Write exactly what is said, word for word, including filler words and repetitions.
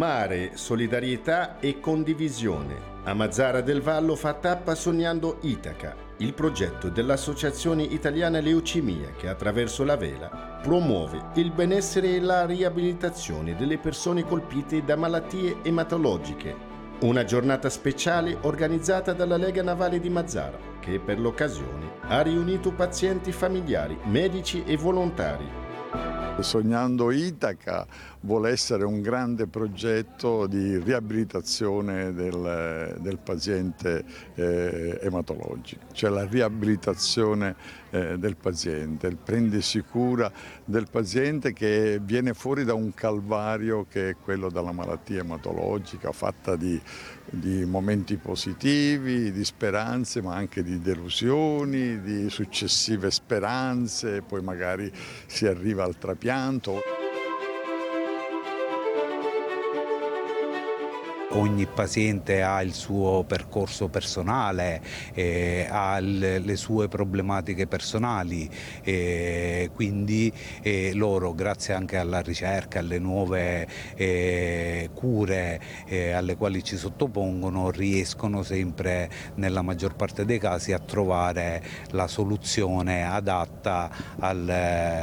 Mare, solidarietà e condivisione. A Mazara del Vallo fa tappa Sognando Itaca, il progetto dell'Associazione Italiana Leucemia che attraverso la vela promuove il benessere e la riabilitazione delle persone colpite da malattie ematologiche. Una giornata speciale organizzata dalla Lega Navale di Mazara che per l'occasione ha riunito pazienti familiari, medici e volontari. Sognando Itaca vuole essere un grande progetto di riabilitazione del, del paziente eh, ematologico, cioè la riabilitazione eh, del paziente, il prendersi cura del paziente che viene fuori da un calvario che è quello della malattia ematologica, fatta di, di momenti positivi, di speranze, ma anche di delusioni, di successive speranze, poi magari si arriva al trapianto. Ogni paziente ha il suo percorso personale, eh, ha le, le sue problematiche personali, eh, quindi eh, loro, grazie anche alla ricerca, alle nuove eh, cure eh, alle quali ci sottopongono, riescono sempre, nella maggior parte dei casi, a trovare la soluzione adatta al